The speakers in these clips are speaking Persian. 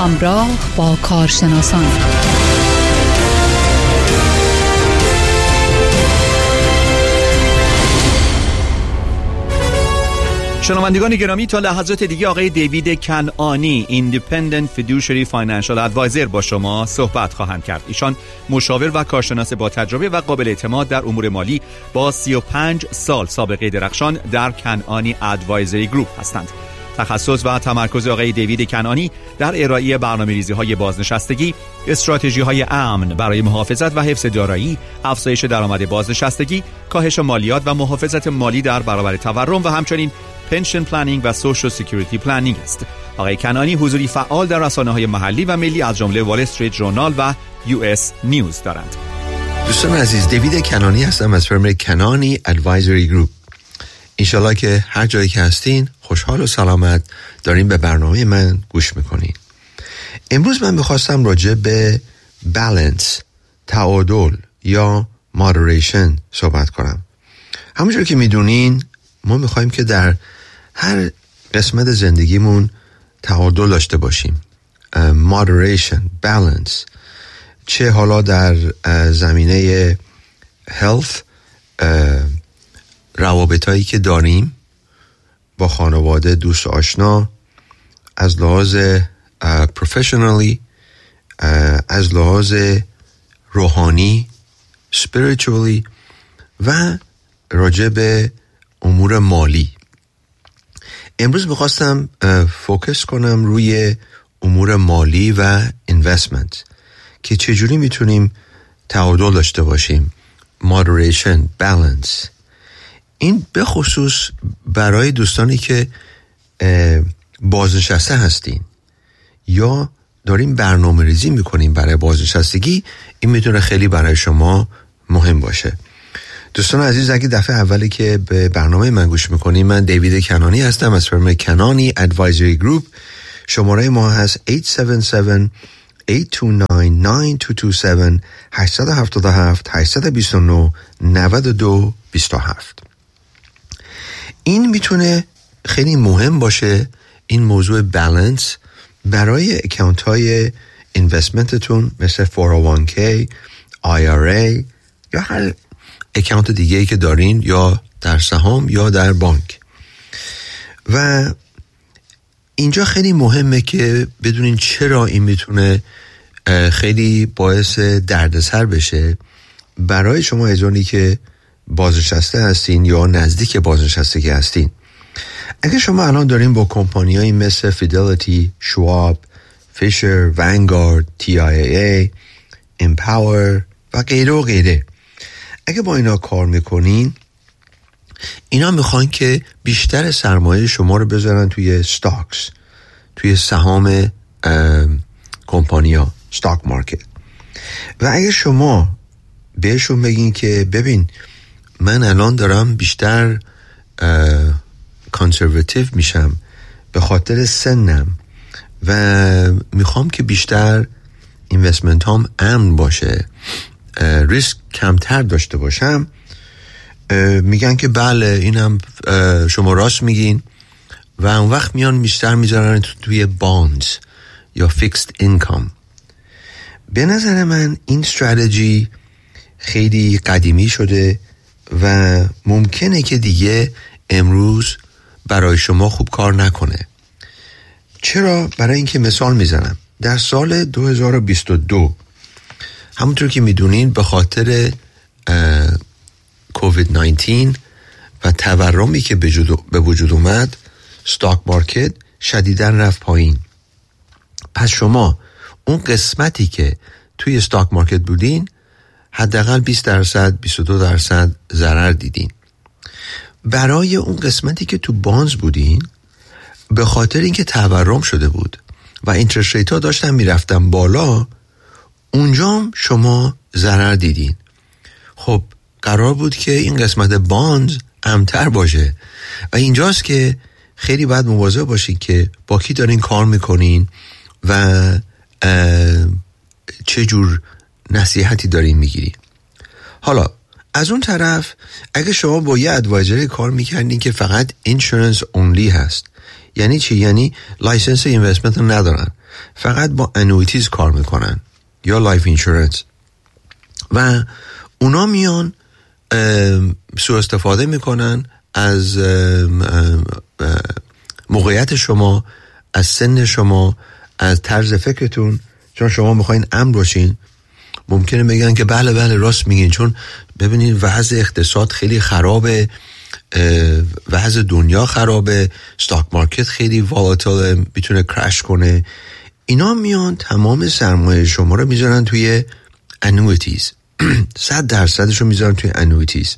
همراه با کارشناسان. شنوندگان گرامی، تا لحظات دیگه آقای دیوید کنعانی Independent Fiduciary Financial Advisor با شما صحبت خواهند کرد. ایشان مشاور و کارشناس با تجربه و قابل اعتماد در امور مالی با 35 سال سابقه درخشان در کنعانی ادوایزری گروپ هستند. تخصص و تمرکز آقای دیوید کنعانی در ارائه برنامه‌ریزی‌های بازنشستگی، استراتژی‌های امن برای محافظت و حفظ دارایی، افزایش درآمد بازنشستگی، کاهش مالیات و محافظت مالی در برابر تورم و همچنین پنشن پلنینگ و سوشال سکیوریتی پلنینگ است. آقای کنعانی حضوری فعال در رسانه‌های محلی و ملی از جمله وال استریت ژورنال و US نیوز دارند. دوستان عزیز، دیوید کنعانی هستم از فرم کنعانی ادوایزری گروپ. انشالله که هر جایی که هستین خوشحال و سلامت دارین به برنامه من گوش میکنین. امروز من میخواستم راجع به بالانس، تعادل یا مودریشن صحبت کنم. همونجور که میدونین ما میخوایم که در هر قسمت زندگیمون تعادل داشته باشیم. مودریشن، بالانس، چه حالا در زمینه health، روابطایی که داریم با خانواده، دوست آشنا، از لحاظ professionally، از لحاظ روحانی spiritually و راجع به امور مالی. امروز میخواستم فوکس کنم روی امور مالی و اینوستمنت که چجوری میتونیم تعادل داشته باشیم. moderation، balance. این به خصوص برای دوستانی که بازنشسته هستین یا داریم برنامه ریزی میکنیم برای بازنشستگی، این میتونه خیلی برای شما مهم باشه. دوستان عزیز، اگه دفعه اولی که به برنامه من گوش میکنیم، من دیوید کنعانی هستم از فرم کنعانی ادوایزری گروپ. شماره ما هست 877-829-9227 877-829-9227. این میتونه خیلی مهم باشه، این موضوع بالانس، برای اکانت های اینوستمنتتون مثل 401k، IRA یا هر اکانت دیگه‌ای که دارین، یا در سهام یا در بانک. و اینجا خیلی مهمه که بدونین چرا این میتونه خیلی باعث دردسر بشه برای شما ازانی که بازنشسته هستین یا نزدیک بازنشستگی هستین. اگه شما الان دارین با کمپانیایی مثل فیدلیتی، شواب، فیشر، ونگارد، TIAA، امپاور و غیره و غیره، اگه با اینا کار میکنین، اینا میخوان که بیشتر سرمایه شما رو بذارن توی ستاکس، توی سهام کمپانیا، ستاک مارکت. و اگه شما بهشون بگین که ببین من الان دارم بیشتر کانسرواتیو میشم به خاطر سنم و میخوام که بیشتر اینوستمنت هام امن باشه، ریسک کمتر داشته باشم، میگن که بله اینم شما راست میگین و اون وقت میان بیشتر میذارن توی بانز یا فیکسد اینکام. به نظر من این استراتژی خیلی قدیمی شده و ممکنه که دیگه امروز برای شما خوب کار نکنه. چرا؟ برای اینکه مثال میزنم، در سال 2022 همونطور که میدونین به خاطر کووید 19 و تورمی که به وجود اومد، ستاک مارکت شدیداً رفت پایین. پس شما اون قسمتی که توی ستاک مارکت بودین حداقل 20%، 22% ضرر دیدین. برای اون قسمتی که تو بانز بودین، به خاطر اینکه تورم شده بود و اینترست ریت ها داشتن میرفتن بالا، اونجا شما ضرر دیدین. خب قرار بود که این قسمت بانز امتر باشه و اینجاست که خیلی باید مواظب باشین که با کی دارین کار میکنین و چه جور نصیحتی دارین میگیرین. حالا از اون طرف اگه شما با یه ادوایزری کار میکردین که فقط اینشورنس اونلی هست، یعنی چی؟ یعنی لایسنس اینوستمنت رو ندارن، فقط با انویتیز کار میکنن یا لایف اینشورنس و اونا میان سوء استفاده میکنن از موقعیت شما، از سن شما، از طرز فکرتون. چون شما میخواین امن باشین، ممکنه بگن که بله راست میگین، چون ببینید وضع اقتصاد خیلی خرابه، وضع دنیا خرابه، ستاک مارکت خیلی والاتیل، میتونه کرش کنه. اینا میان تمام سرمایه شما رو میذارن توی انویتیز، 100% رو میذارن توی انویتیز.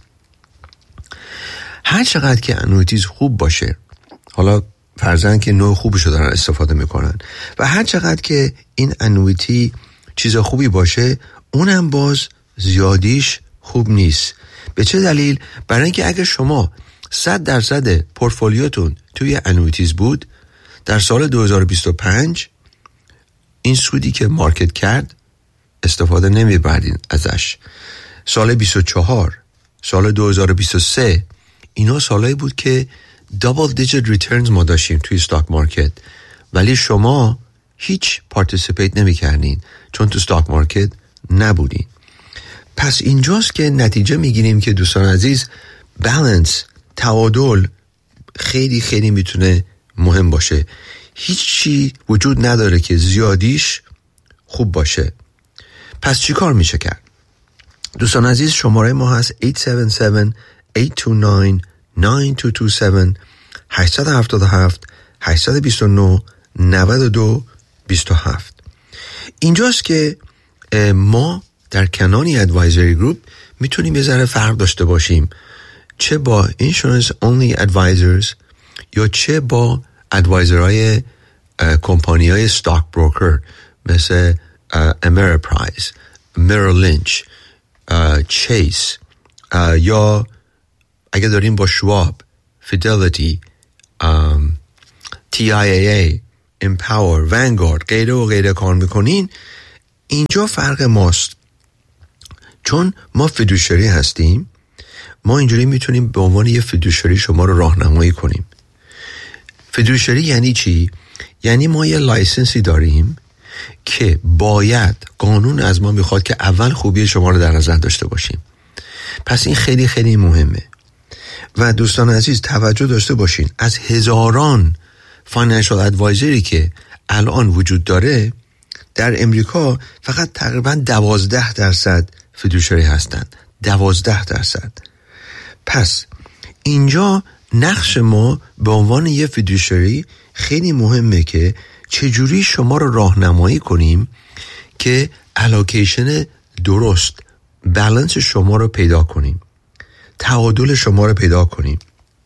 هر چقدر که انویتیز خوب باشه، حالا فرضاً که نوع خوبشو دارن استفاده میکنن، و هر چقدر که این انویتی چیز خوبی باشه، اونم باز زیادیش خوب نیست. به چه دلیل؟ برای اینکه اگر شما 100% پورتفولیوتون توی انویتیز بود، در سال 2025 این سودی که مارکت کرد استفاده نمیبردین ازش. سال 24، سال 2023 اینا سالایی بود که double digit returns ما داشتیم توی ستاک مارکت، ولی شما هیچ پارتیسیپیت نمی کردین چون تو ستاک مارکت نبودین. پس اینجاست که نتیجه میگیریم که دوستان عزیز، بالانس، تعادل خیلی خیلی میتونه مهم باشه. هیچ چی وجود نداره که زیادیش خوب باشه. پس چی کار میشه کرد؟ دوستان عزیز، شماره ما هست 877-829-9227 877-829-9227. اینجاست که ما در کنانی ادوایزری گروپ میتونیم یه ذره فرق داشته باشیم، چه با insurance only advisors یا چه با ادوایزرهای کمپانی‌های ستاک بروکر مثل امریپرایز، میرل لینچ، چیس، یا اگه داریم با شواب، فیدلیتی، TIAA، امپاور، ونگارد، غیره و غیره کار میکنین. اینجا فرق ماست، چون ما فیدوشری هستیم. ما اینجوری میتونیم به عنوان یه فیدوشری شما رو راهنمایی کنیم. فیدوشری یعنی چی؟ یعنی ما یه لایسنسی داریم که باید، قانون از ما میخواد که اول خوبی شما رو در نظر داشته باشیم. پس این خیلی خیلی مهمه. و دوستان عزیز توجه داشته باشین، از هزاران فاینانشال ادوایزری که الان وجود داره، در امریکا فقط تقریبا 12% فیدوشری هستند. 12%. پس اینجا نقش ما به عنوان یه فیدوشری خیلی مهمه که چجوری شما رو راهنمایی کنیم که الوکیشن درست، بالانس شما رو پیدا کنیم، تعادل شما رو پیدا کنیم.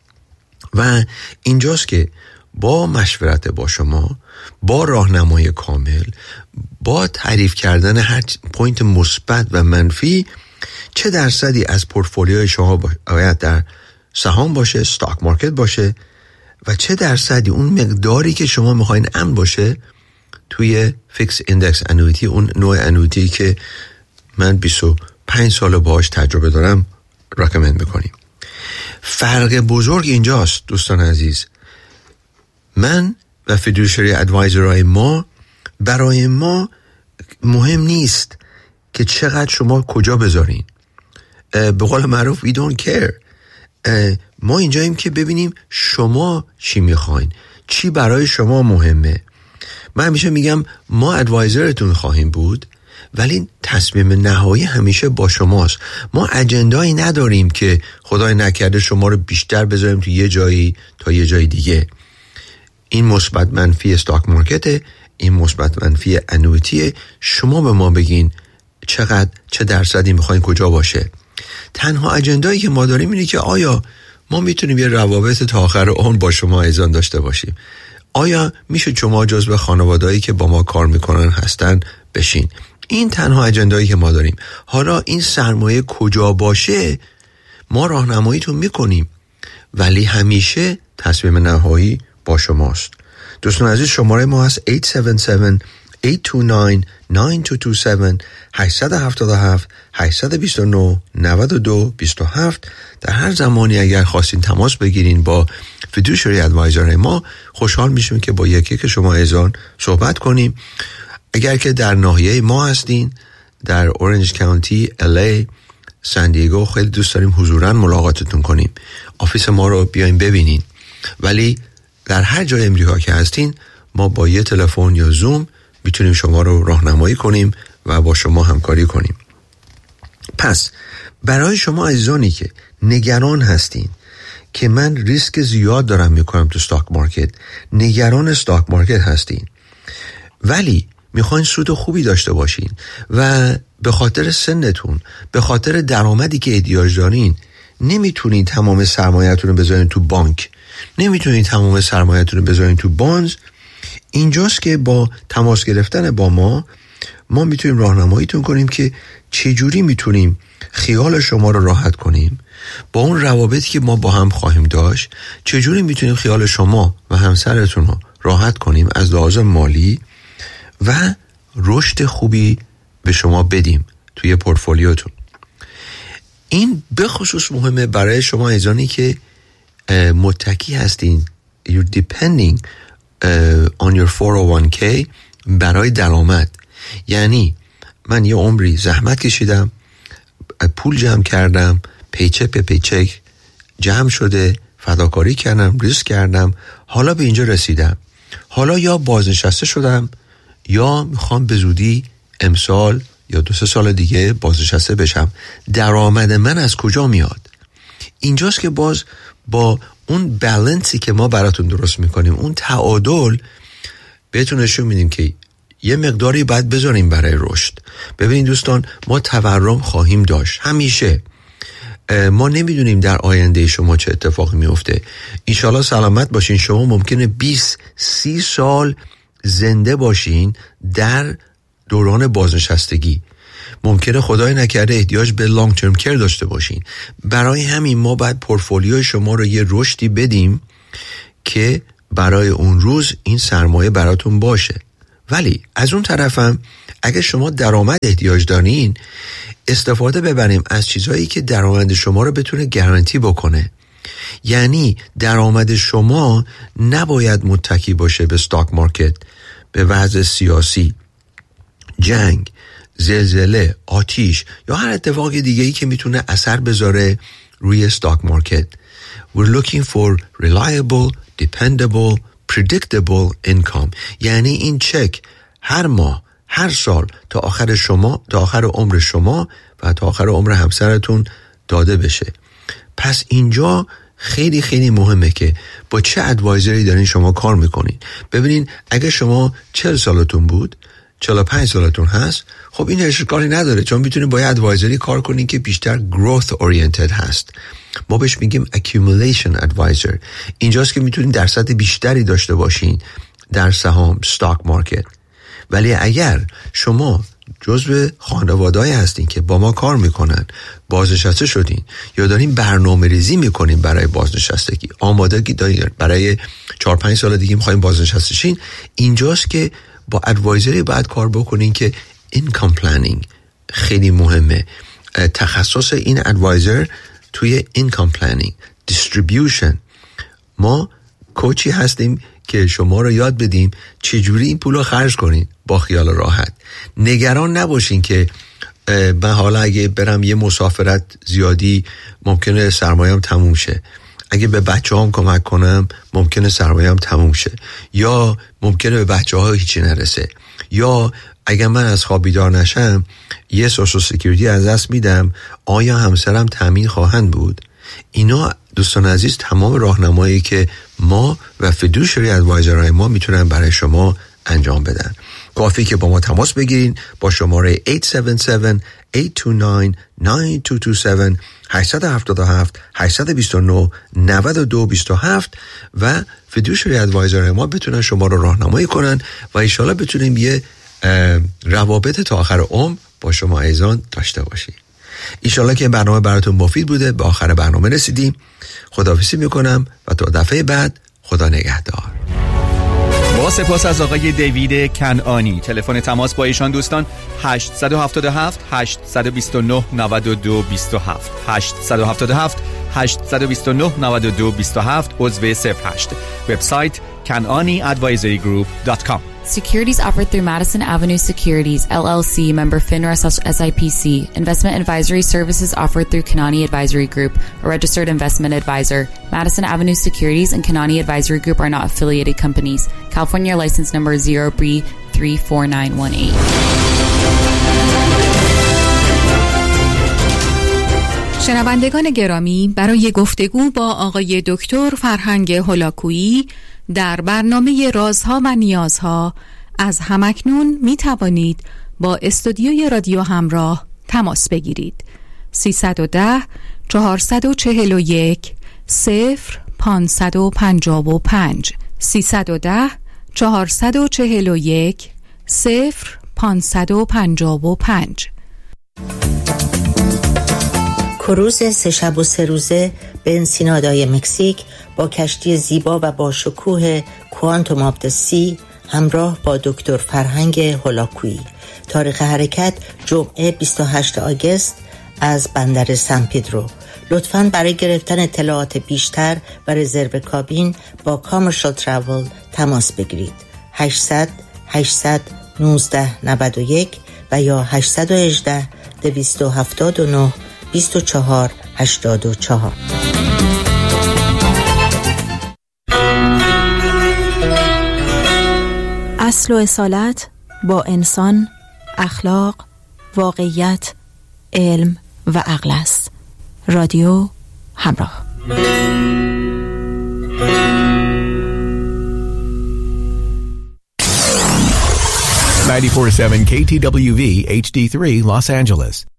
و اینجاست که با مشورت با شما، با راهنمایی کامل، با تعریف کردن هر پوینت مثبت و منفی، چه درصدی از پورتفولیوی شما باید در سهام باشه، ستاک مارکت باشه، و چه درصدی اون مقداری که شما میخواین امن باشه توی فیکس ایندکس انویتی، اون نوع انویتی که من 25 سال باهاش تجربه دارم، راکمند میکنیم. فرق بزرگ اینجاست دوستان عزیز. من و فیدوشری ادوایزرهای ما، برای ما مهم نیست که چقدر شما کجا بذارین. به قول معروف we don't care. ما اینجاییم که ببینیم شما چی میخواین، چی برای شما مهمه. من همیشه میگم ما ادوایزرتون خواهیم بود، ولی تصمیم نهایی همیشه با شماست. ما اجندایی نداریم که خدای نکرده شما رو بیشتر بذاریم تو یه جایی تا یه جای دیگه. این مثبت منفی استاک مارکته، این مثبت منفی انویتیه. شما به ما بگین چقدر، چه درصدی میخواین کجا باشه. تنها اجندایی که ما داریم اینه که آیا ما میتونیم یه روابط تا آخر عمر با شما ایزان داشته باشیم؟ آیا میشه شما جزو خانوادهایی که با ما کار میکنن هستن بشین؟ این تنها اجندایی که ما داریم. حالا این سرمایه کجا باشه ما راهنماییتون میکنیم، ولی همیشه تصمیم نهایی با شماست. دوستان عزیز، شماره ما هست 877-829-9227 877-829-9227. در هر زمانی اگر خواستین تماس بگیرین با فیدوشری ادوایزر ما خوشحال میشیم که با یکی که شما عزیزان صحبت کنیم. اگر که در ناحیه ما هستین، در اورنج کانتی، LA، سان دیگو، خیلی دوست داریم حضوراً ملاقاتتون کنیم. آفیس ما رو بیاین ببینین. ولی در هر جای امریکا که هستین، ما با یه تلفن یا زوم میتونیم شما رو راهنمایی کنیم و با شما همکاری کنیم. پس برای شما عزیزانی که نگران هستین که من ریسک زیاد دارم میکنم تو استاک مارکت، نگران استاک مارکت هستین ولی میخواین سود خوبی داشته باشین و به خاطر سنتون، به خاطر درآمدی که احتیاج دارین، نمیتونین تمام سرمایه‌تون رو بذارین تو بانک، نمیتونین تمام سرمایه‌تون رو بذارین تو بانز، اینجاست که با تماس گرفتن با ما میتونیم راهنماییتون کنیم که چجوری میتونیم خیال شما رو راحت کنیم با اون روابطی که ما با هم خواهیم داشت. چجوری میتونیم خیال شما و همسرتون رو راحت کنیم از لحاظ مالی و رشد خوبی به شما بدیم توی پورتفولیوتون. این به خصوص مهمه برای شما عزیزانی که متکی هستین، you're depending on your 401k برای درآمد. یعنی من یه عمری زحمت کشیدم، پول جمع کردم، پیچک به پیچک جمع شده، فداکاری کردم، ریسک کردم، حالا به اینجا رسیدم. حالا یا بازنشسته شدم یا میخوام به زودی امسال یا 2-3 سال دیگه بازنشسته بشم. درآمد من از کجا میاد؟ اینجاست که باز با اون بالانسی که ما براتون درست میکنیم، اون تعادل، بهتون نشون میدیم که یه مقداری باید بذاریم برای رشد. ببینید دوستان، ما تورم خواهیم داشت همیشه. ما نمیدونیم در آینده شما چه اتفاقی میفته. انشالله سلامت باشین. شما ممکنه 20-30 سال زنده باشین در دوران بازنشستگی. ممکنه خدای نکرده احتیاج به لانگ ترم کیر داشته باشین. برای همین ما باید پورتفولیوی شما رو یه رشدی بدیم که برای اون روز این سرمایه براتون باشه. ولی از اون طرفم اگه شما درآمد احتیاج دارین، استفاده ببریم از چیزهایی که درآمد شما رو بتونه گارانتی بکنه. یعنی درآمد شما نباید متکی باشه به استاک مارکت، به وضع سیاسی، جنگ، زلزله، آتیش یا هر اتفاق دیگه‌ای که میتونه اثر بذاره روی استاک مارکت. We're looking for reliable, dependable, predictable income. یعنی این چک هر ماه، هر سال تا آخر شما، تا آخر عمر شما و تا آخر عمر همسرتون داده بشه. پس اینجا خیلی خیلی مهمه که با چه ادوایزری دارین شما کار میکنین. ببینین اگه شما 40 سالتون بود، 45 سالتون هست، خب این اشکالی نداره، چون میتونین با یه ادوایزری کار کنین که بیشتر growth oriented هست. ما بهش میگیم accumulation advisor. اینجاست که میتونین درصد بیشتری داشته باشین در سهام، stock market. ولی اگر شما جزو خانواده‌ای هستین که با ما کار میکنن، بازنشسته شدین یا دارین برنامه ریزی میکنین برای بازنشستگی، آمادگی دارین برای 4-5 سال دیگه میخواین بازنشسته شین، اینجاست که با ادوایزری باید کار بکنین که income planning خیلی مهمه. تخصص این ادوایزر توی income planning، distribution. ما کوچی هستیم که شما رو یاد بدیم چجوری این پول رو خرج کنین با خیال راحت. نگران نباشین که من حالا اگه برم یه مسافرت زیادی ممکنه سرمایه‌ام تموم شه، اگه به بچه‌هام کمک کنم ممکنه سرمایه‌ام تموم شه، یا ممکنه به بچه‌ها هیچی نرسه، یا اگه من از خواب بیدار نشم یه سوشال سکیوریتی از دست میدم، آیا همسرم تامین خواهند بود؟ اینا دوستان عزیز تمام راهنمایی که ما و فیدوشری ادوایزرهای ما میتونن برای شما انجام بدن. کافی که با ما تماس بگیرین با شماره 877-829-9227 877-829-9227 و فیدوشری ادوایزرهای ما بتونن شما رو راهنمایی کنن و انشالله بتونیم یه روابط تا آخر عمر با شما عزیزان داشته باشیم. انشالله که این برنامه براتون مفید بوده. به آخر برنامه رسیدیم. خداحافظی میکنم و تا دفعه بعد، خدا نگهدار. با سپاس از آقای دیوید کنعانی. تلفن تماس با ایشان دوستان 877 829 92 27 877 829 92 27 عضو 08. وبسایت kananiadvisorygroup.com. Securities offered through Madison Avenue Securities, LLC, member FINRA SIPC. Investment advisory services offered through Kanani Advisory Group, a registered investment advisor. Madison Avenue Securities and Kanani Advisory Group are not affiliated companies. California license number 0B34918. شنوندگان گرامی، برای گفتگو با آقای دکتر فرهنگ هولاکویی در برنامه رازها و نیازها از همکنون می توانید با استودیوی رادیو همراه تماس بگیرید. 310 441 0555 310 441 0555. کروز 3 شب و 3 روزه به انسینادای مکزیک با کشتی زیبا و با شکوه کوانتوم آف د سی همراه با دکتر فرهنگ هولاکویی. تاریخ حرکت جمعه 28 آگوست از بندر سن پدرو. لطفاً برای گرفتن اطلاعات بیشتر و رزرو کابین با کامرشال تراول تماس بگیرید. 800 819 91 و یا 818 279 24 84. اصل و اصالت با انسان، اخلاق، واقعیت، علم و عقل است. رادیو همراه. 94.7 KTWV HD3 Los Angeles.